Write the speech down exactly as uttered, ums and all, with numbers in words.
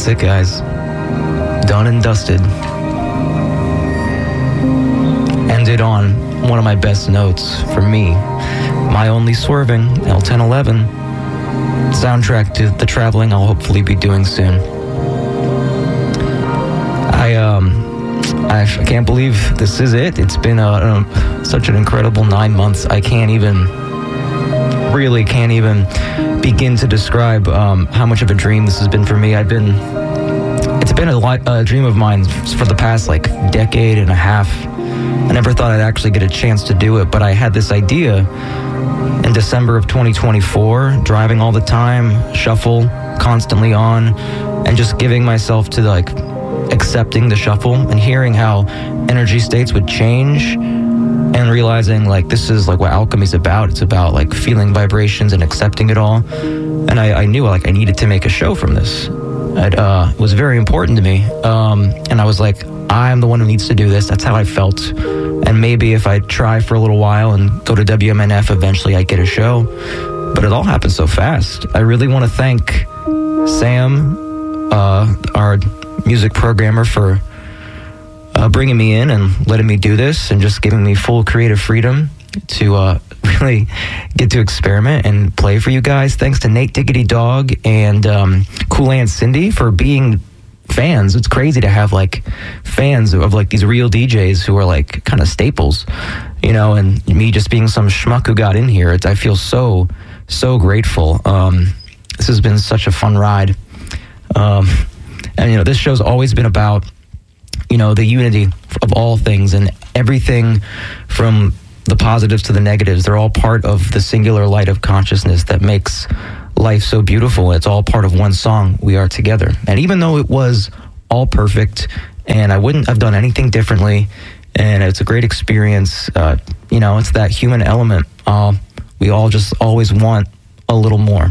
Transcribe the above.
That's it, guys. Done and dusted. Ended on one of my best notes for me. My Only Swerving, L ten eleven. Soundtrack to the traveling I'll hopefully be doing soon. I, um... I can't believe this is it. It's been a, a, such an incredible nine months. I can't even, really can't even begin to describe um, how much of a dream this has been for me. I've been, it's been a, lot, a dream of mine for the past like decade and a half. I never thought I'd actually get a chance to do it, but I had this idea in December of twenty twenty-four, driving all the time, shuffle constantly on, and just giving myself to like accepting the shuffle and hearing how energy states would change and realizing like this is like what alchemy's about. It's about like feeling vibrations and accepting it all. And I, I knew like I needed to make a show from this. It uh, was very important to me. Um, and I was like, I'm the one who needs to do this. That's how I felt. And maybe if I try for a little while and go to W M N F, eventually I'd get a show. But it all happened so fast. I really want to thank Sam, uh, our music programmer, for uh, bringing me in and letting me do this and just giving me full creative freedom to uh, really get to experiment and play for you guys. Thanks to Nate Diggity Dog and um, Cool Aunt Cindy for being fans. It's crazy to have like fans of like these real D Js who are like kind of staples, you know, and me just being some schmuck who got in here. It's, I feel so, so grateful. Um, this has been such a fun ride. Um, And, you know, this show's always been about, you know, the unity of all things and everything from the positives to the negatives. They're all part of the singular light of consciousness that makes life so beautiful. It's all part of one song, We Are Together. And even though it was all perfect and I wouldn't have done anything differently, and it's a great experience, uh, you know, it's that human element. Uh, we all just always want a little more.